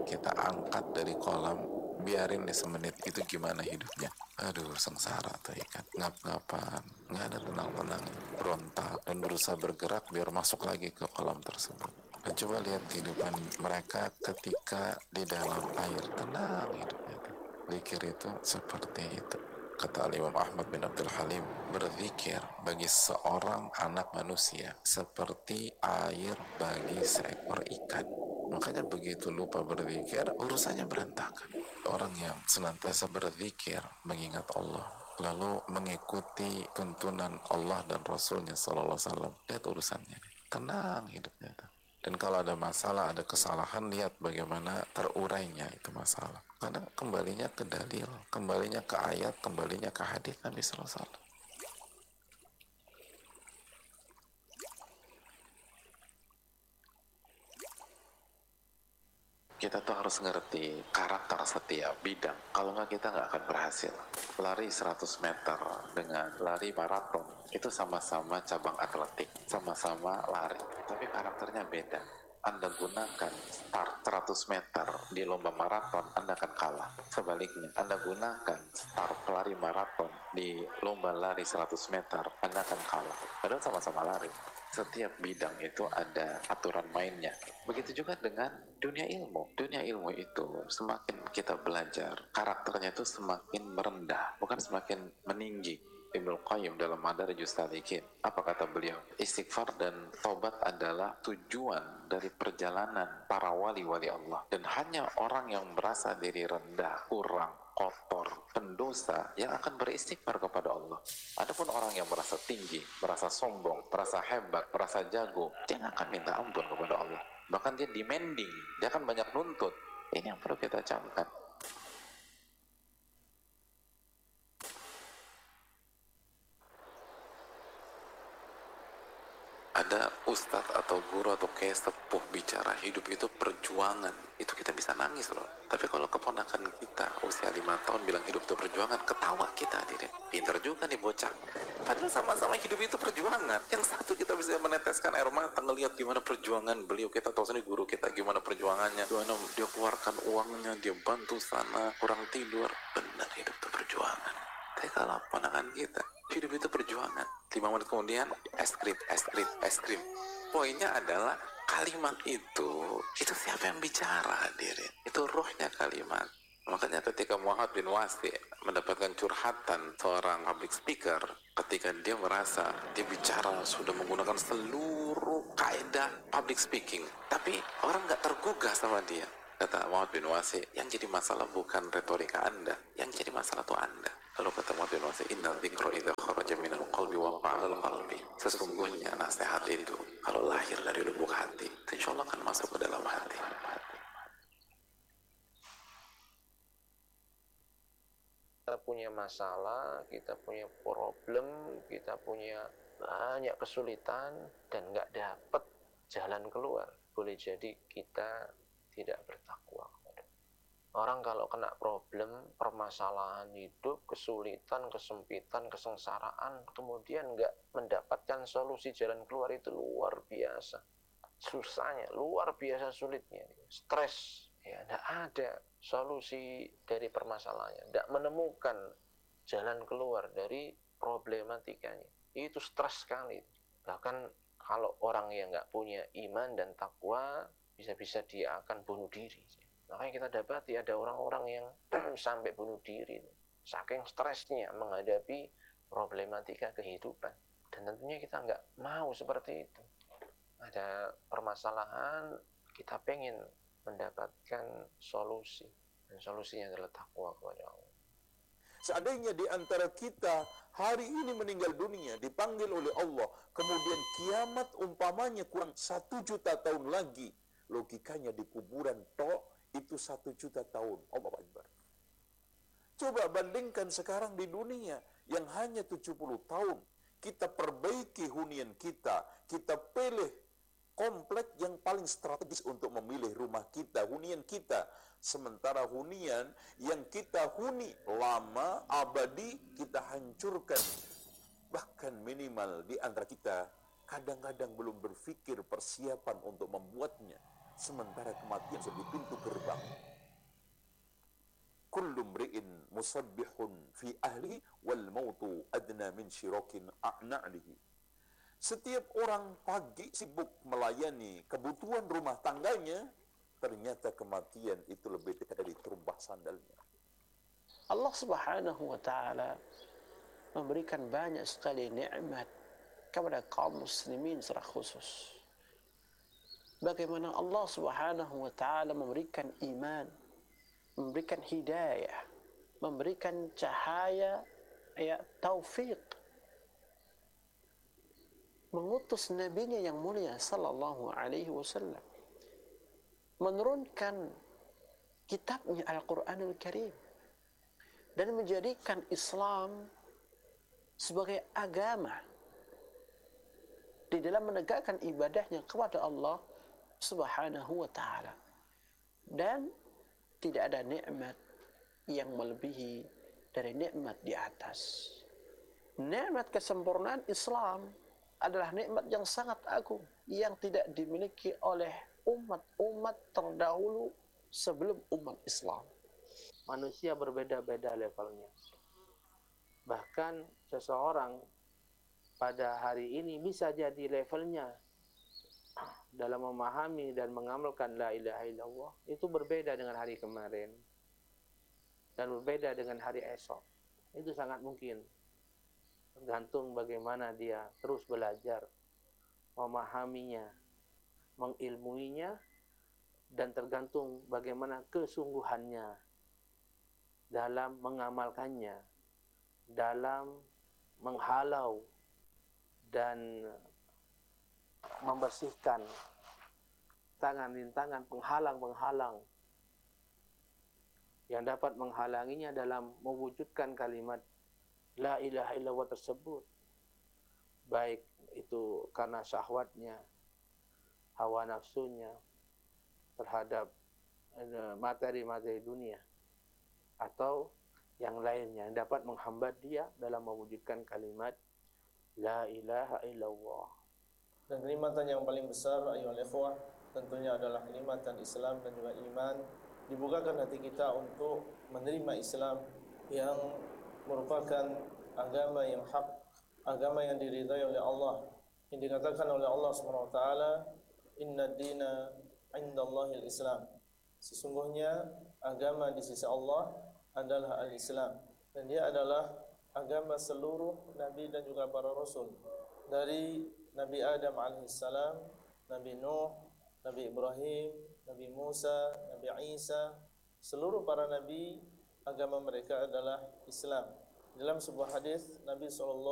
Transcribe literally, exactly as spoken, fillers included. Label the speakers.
Speaker 1: kita angkat dari kolam, biarin deh semenit, itu gimana hidupnya? Aduh, sengsara tuh ikan, ngap-ngapan, nggak ada tenang-tenang, berontak dan berusaha bergerak biar masuk lagi ke kolam tersebut. Dan coba lihat kehidupan mereka ketika di dalam air, tenang hidupnya tuh. Zikir itu seperti itu. Kata Imam Ahmad bin Abdul Halim, berzikir bagi seorang anak manusia seperti air bagi seekor ikan. Makanya begitu lupa berzikir, urusannya berantakan. Orang yang senantiasa berzikir, mengingat Allah, lalu mengikuti tuntunan Allah dan Rasulnya Sallallahu Alaihi Wasallam, lihat urusannya, tenang hidupnya. Dan kalau ada masalah, ada kesalahan, lihat bagaimana terurainya itu masalah. Karena kembalinya ke dalil, kembalinya ke ayat, kembalinya ke hadis Nabi Sallallahu Alaihi Wasallam. Kita tuh harus ngerti karakter setiap bidang. Kalau nggak, kita nggak akan berhasil. Lari seratus meter dengan lari maraton itu sama-sama cabang atletik, sama-sama lari, tapi karakternya beda. Anda gunakan start seratus meter di lomba maraton, Anda akan kalah. Sebaliknya, Anda gunakan start pelari maraton di lomba lari seratus meter, Anda akan kalah. Padahal sama-sama lari. Setiap bidang itu ada aturan mainnya. Begitu juga dengan dunia ilmu. Dunia ilmu itu semakin kita belajar, karakternya itu semakin merendah, bukan semakin meninggi. Ibnul Qayyim dalam Madarijus Salikin, apa kata beliau? Istighfar dan taubat adalah tujuan dari perjalanan para wali-wali Allah. Dan hanya orang yang merasa diri rendah, kurang, kotor, pendosa yang akan beristighfar kepada Allah. Adapun orang yang merasa tinggi, merasa sombong, merasa hebat, merasa jago, dia nggak akan minta ampun kepada Allah. Bahkan dia demanding, dia akan banyak nuntut. Ini yang perlu kita camkan. Ada ustadz atau guru atau kayak sepuh bicara hidup itu perjuangan, itu kita bisa nangis loh. Tapi kalau keponakan kita usia lima tahun bilang hidup itu perjuangan, ketawa kita diri. Pinter juga nih bocah. Padahal sama-sama hidup itu perjuangan. Yang satu kita bisa meneteskan air mata ngelihat gimana perjuangan beliau, kita tahu sendiri guru kita gimana perjuangannya, gimana dia keluarkan uangnya, dia bantu sana, kurang tidur. Benar, hidup itu perjuangan. Tapi kalau ponakan kita, hidup itu perjuangan. Lima menit kemudian, es krim, es krim, es krim. Poinnya adalah kalimat itu, itu siapa yang bicara hadirin? Itu rohnya kalimat. Makanya ketika Muhammad bin Wasi mendapatkan curhatan seorang public speaker, ketika dia merasa dia bicara sudah menggunakan seluruh kaidah public speaking, tapi orang nggak tergugah sama dia. Kata Muhammad bin Wasi, yang jadi masalah bukan retorika Anda, yang jadi masalah itu Anda. Lalu kata Muhammad bin Wasi, inna dzikra idza kharaja minal qalbi wa qa'al qalbi. Sesungguhnya nasihat itu kalau lahir dari lubuk hati, insya Allah akan masuk ke dalam hati.
Speaker 2: Kita punya masalah, kita punya problem, kita punya banyak kesulitan dan nggak dapat jalan keluar. Boleh jadi kita tidak bertakwa. Orang kalau kena problem, permasalahan hidup, kesulitan, kesempitan, kesengsaraan, kemudian nggak mendapatkan solusi jalan keluar, itu luar biasa susahnya, luar biasa sulitnya, stres, ya nggak ada solusi dari permasalahannya, nggak menemukan jalan keluar dari problematikanya, itu stres sekali. Bahkan kalau orang yang nggak punya iman dan takwa, bisa-bisa dia akan bunuh diri. Makanya kita dapati ada orang-orang yang sampai bunuh diri, saking stresnya menghadapi problematika kehidupan. Dan tentunya kita nggak mau seperti itu. Ada permasalahan, kita pengen mendapatkan solusi, dan solusinya adalah takwa kepada Allah.
Speaker 3: Seandainya di antara kita hari ini meninggal dunia, dipanggil oleh Allah, kemudian kiamat umpamanya kurang satu juta tahun lagi, logikanya di kuburan tok itu satu juta tahun. Allah Akbar. Coba bandingkan sekarang di dunia yang hanya tujuh puluh tahun. Kita perbaiki hunian kita, kita pilih komplek yang paling strategis untuk memilih rumah kita, hunian kita. Sementara hunian yang kita huni lama, abadi, kita hancurkan. Bahkan minimal di antara kita kadang-kadang belum berpikir persiapan untuk membuatnya. sementara kematian sudah di pintu gerbang. Kullu mri'in musabbihun fi ahli wal mautu adna min syirakin a'na'lihi. Setiap orang pagi sibuk melayani kebutuhan rumah tangganya, ternyata kematian itu lebih dekat dari terumbah sandalnya.
Speaker 2: Allah Subhanahu wa taala memberikan banyak sekali nikmat kepada kaum muslimin secara khusus. Bagaimana Allah Subhanahu wa taala memberikan iman, memberikan hidayah, memberikan cahaya, ya, taufik, mengutus nabinya yang mulia sallallahu alaihi wasallam, menurunkan kitabnya Al-Qur'anul Karim dan menjadikan Islam sebagai agama di dalam menegakkan ibadahnya kepada Allah Subhanahu wa taala. Dan tidak ada nikmat yang melebihi dari nikmat di atas. Nikmat kesempurnaan Islam adalah nikmat yang sangat agung yang tidak dimiliki oleh umat-umat terdahulu sebelum umat Islam.
Speaker 4: Manusia berbeda-beda levelnya. Bahkan seseorang pada hari ini bisa jadi levelnya dalam memahami dan mengamalkan la ilaha illallah itu berbeda dengan hari kemarin dan berbeda dengan hari esok. Itu sangat mungkin. Tergantung bagaimana dia terus belajar, memahaminya, mengilmuinya, dan tergantung bagaimana kesungguhannya dalam mengamalkannya, dalam menghalau dan membersihkan tangan-tangan penghalang-penghalang yang dapat menghalanginya dalam mewujudkan kalimat la ilaha illallah tersebut, baik itu karena syahwatnya, hawa nafsunya terhadap materi-materi dunia, atau yang lainnya yang dapat menghambat dia dalam mewujudkan kalimat la ilaha illallah.
Speaker 5: Dan kenikmatan yang paling besar ayyuhal ikhwah tentunya adalah kenikmatan Islam dan juga iman. Dibukakan hati kita untuk menerima Islam yang merupakan agama yang hak, agama yang diridhai oleh Allah, yang dikatakan oleh Allah Subhanahu wa taala, inna dina indallahil Islam. Sesungguhnya agama di sisi Allah adalah al-Islam, dan dia adalah agama seluruh nabi dan juga para rasul, dari Nabi Adam alaihissalam, Nabi Nuh, Nabi Ibrahim, Nabi Musa, Nabi Isa. Seluruh para nabi agama mereka adalah Islam. Dalam sebuah hadis Nabi sallallahu